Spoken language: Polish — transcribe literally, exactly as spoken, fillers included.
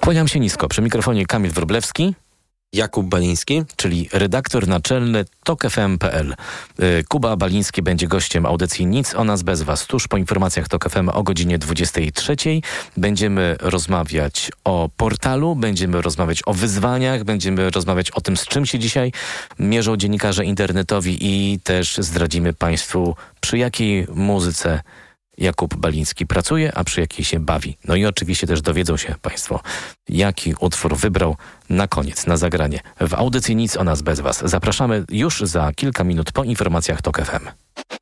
Kłaniam się nisko. Przy mikrofonie Kamil Wróblewski. Jakub Baliński, czyli redaktor naczelny tok f m kropka p l. Kuba Baliński będzie gościem audycji Nic o nas bez was. Tuż po informacjach Tok F M o godzinie dwudziestej trzeciej będziemy rozmawiać o portalu, będziemy rozmawiać o wyzwaniach, będziemy rozmawiać o tym, z czym się dzisiaj mierzą dziennikarze internetowi i też zdradzimy Państwu, przy jakiej muzyce Jakub Baliński pracuje, a przy jakiej się bawi. No i oczywiście też dowiedzą się Państwo, jaki utwór wybrał na koniec, na zagranie w audycji Nic o nas bez was. Zapraszamy już za kilka minut po informacjach Tok F M.